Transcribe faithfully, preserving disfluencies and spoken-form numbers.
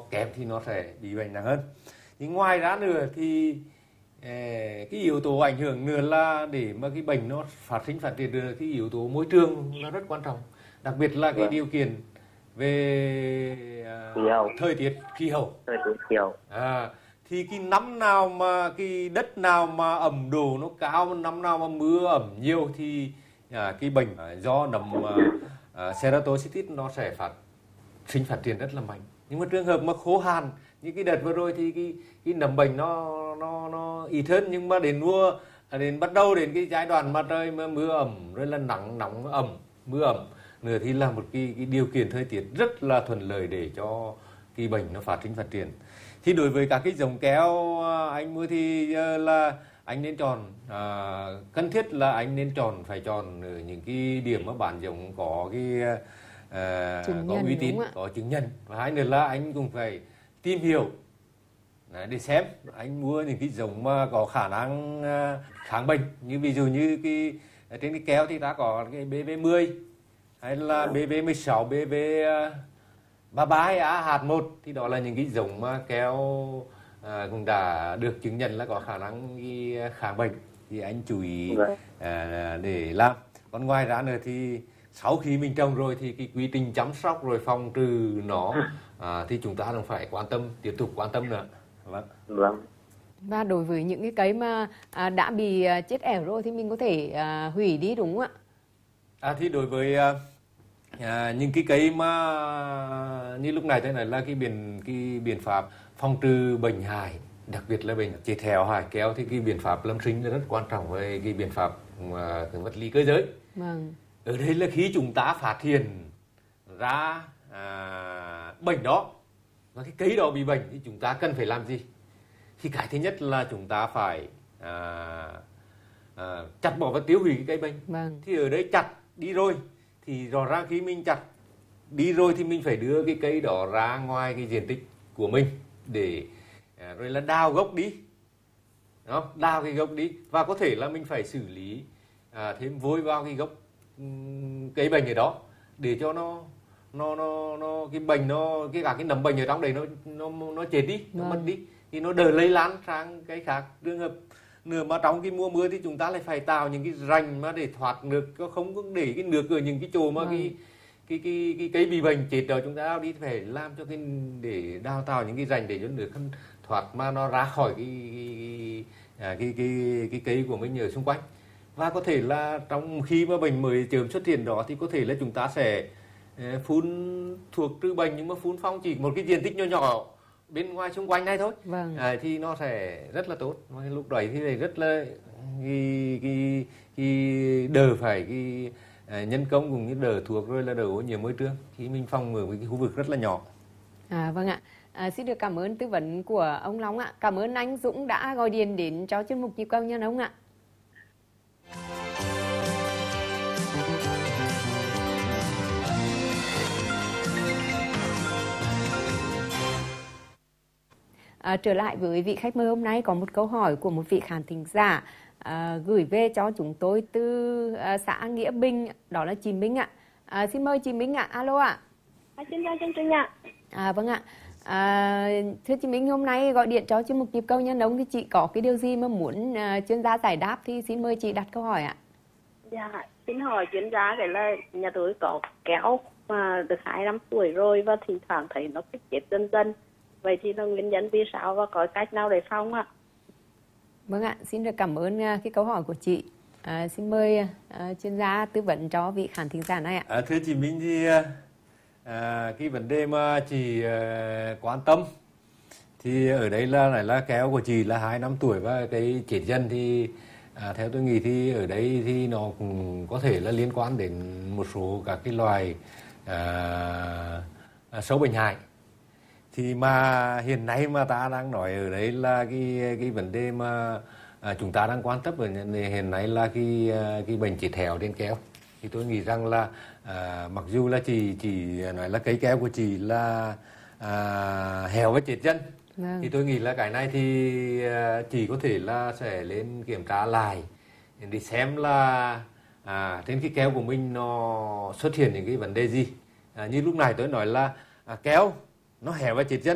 kém thì nó sẽ bị bệnh nặng hơn. Nhưng ngoài ra nữa thì cái yếu tố ảnh hưởng nữa là để mà cái bệnh nó phát sinh phát triển được, cái yếu tố môi trường là rất quan trọng, đặc biệt là cái Vâng. điều kiện về Khí hậu. thời tiết khí hậu. Thời tiết khí hậu. À, thì cái năm nào mà cái đất nào mà ẩm độ nó cao, năm nào mà mưa ẩm nhiều thì à, cái bệnh do nấm à, Ceratocystis nó sẽ phát sinh phát triển rất là mạnh. Nhưng mà trường hợp mà khô hạn như cái đợt vừa rồi thì cái cái nấm bệnh nó nó nó ít hơn, nhưng mà đến mùa đến bắt đầu đến cái giai đoạn mà trời mà mưa ẩm rồi là nắng nóng ẩm mưa ẩm nữa thì là một cái, cái điều kiện thời tiết rất là thuận lợi để cho cái bệnh nó phát sinh phát triển. Thì đối với các cái giống kéo anh mua thì là anh nên chọn à, cần thiết là anh nên chọn phải chọn ở những cái điểm mà bản giống có cái à, có uy tín, có chứng nhận. Và hai nữa là anh cũng phải tìm hiểu đấy, để xem anh mua những cái giống mà có khả năng kháng bệnh, như ví dụ như cái trên cái kéo thì đã có cái bê vê mười hay là bê vê mười sáu, bê vê ba mươi ba hay a hát một, thì đó là những cái giống mà kéo à, cũng đã được chứng nhận là có khả năng kháng bệnh, thì anh chú ý à, để làm. Còn ngoài ra nữa thì sau khi mình trồng rồi thì cái quy trình chăm sóc rồi phòng trừ nó à, thì chúng ta cũng phải quan tâm, tiếp tục quan tâm nữa. Vâng. Vâng. Và đối với những cái cây mà à, đã bị à, chết ẻo rồi thì mình có thể à, hủy đi đúng không ạ? À, thì đối với à, à, những cái cây mà như lúc này thế này là cái biện cái biện pháp phòng trừ bệnh hại, đặc biệt là bệnh chết heo hại kéo, thì cái biện pháp lâm sinh là rất quan trọng về cái biện pháp à, vật lý cơ giới. Vâng. Ở đây là khi chúng ta phát hiện ra à, bệnh đó và cái cây đó bị bệnh thì chúng ta cần phải làm gì? Thì cái thứ nhất là chúng ta phải à, à, chặt bỏ và tiêu hủy cái cây bệnh. Vâng. Thì ở đây chặt đi rồi thì rõ ràng khi mình chặt đi rồi thì mình phải đưa cái cây đó ra ngoài cái diện tích của mình để à, rồi là đào gốc đi, đó, đào cái gốc đi, và có thể là mình phải xử lý à, thêm vôi vào cái gốc um, cây bệnh ở đó để cho nó nó nó nó cái bệnh nó cái cả cái nấm bệnh ở trong đấy nó nó nó chết đi, nó vâng. mất đi thì nó đỡ lây lan sang cái khác. Trường hợp nữa mà trong cái mùa mưa thì chúng ta lại phải tạo những cái rãnh mà để thoát nước, không có để cái nước ở những cái chỗ mà vâng. cái cái cái cái cây bị bệnh chết đó chúng ta đi phải làm cho cái để đào tạo những cái rãnh để cho nước thoát mà nó ra khỏi cái cái cái, cái, cái, cái cây của mình ở xung quanh. Và có thể là trong khi mà bệnh mới chớm xuất hiện đó thì có thể là chúng ta sẽ phun thuộc trừ bệnh, nhưng mà phun phong chỉ một cái diện tích nhỏ nhỏ bên ngoài xung quanh này thôi. Vâng. À, thì nó sẽ rất là tốt. Lúc đấy thì rất là cái, cái, cái đỡ phải cái à, nhân công cũng như đỡ thuộc rồi là đỡ ô nhiễm môi trường khi mình phòng ở cái khu vực rất là nhỏ. À, vâng ạ. À, xin được cảm ơn tư vấn của ông Long ạ. Cảm ơn anh Dũng đã gọi điện đến cho chuyên mục Nhịp Cầu Nhân ông ạ. À, trở lại với vị khách mời hôm nay, có một câu hỏi của một vị khán thính giả à, gửi về cho chúng tôi từ à, xã Nghĩa Bình, đó là chị Minh ạ. À, xin mời chị Minh ạ. Alo ạ. À, xin chào chương trình ạ. À, vâng ạ. À, thưa chị Minh, hôm nay gọi điện cho chuyên mục Nhịp Cầu Nhân Ống thì chị có cái điều gì mà muốn uh, chuyên gia giải đáp thì xin mời chị đặt câu hỏi ạ. Dạ, xin hỏi chuyên gia, cái là nhà tôi có kéo mà được hai năm tuổi rồi và thỉnh thoảng thấy nó kích chết dần dần. Vậy thì là nguyên nhân vì sao và có cách nào để phòng ạ? Vâng ạ, xin được cảm ơn uh, cái câu hỏi của chị. À, xin mời uh, chuyên gia tư vấn cho vị khán thính giả này ạ. À, thưa chị Minh thì à, cái vấn đề mà chị à, quan tâm thì ở đây là này là kéo của chị là hai năm tuổi và cái chết dần thì à, theo tôi nghĩ thì ở đây thì nó cũng có thể là liên quan đến một số các cái loài à, à, sâu bệnh hại. Thì mà hiện nay mà ta đang nói ở đấy là cái cái vấn đề mà à, chúng ta đang quan tâm ở hiện nay là cái cái bệnh chết heo trên kéo. Thì tôi nghĩ rằng là à, mặc dù là chị chỉ nói là cây kéo của chị là à, heo với chết dần, vâng. Thì tôi nghĩ là cái này thì à, chị có thể là sẽ lên kiểm tra lại để xem là à, trên cái kéo của mình nó xuất hiện những cái vấn đề gì. À, như lúc này tôi nói là à, kéo nó heo và chết dần